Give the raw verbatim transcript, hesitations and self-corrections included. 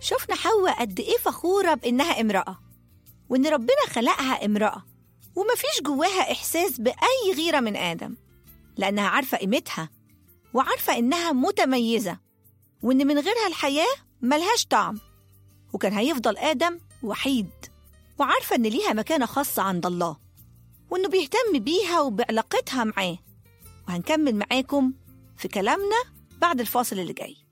شفنا حواء قد إيه فخورة بإنها امرأة، وإن ربنا خلقها امرأة ومفيش جواها إحساس بأي غيرة من آدم، لأنها عارفة قيمتها وعارفة إنها متميزة، وإن من غيرها الحياة ملهاش طعم، وكان هيفضل آدم وحيد، وعارفة إن ليها مكانة خاصة عند الله، وإنه بيهتم بيها وبعلاقتها معاه. وهنكمل معاكم في كلامنا بعد الفاصل اللي جاي.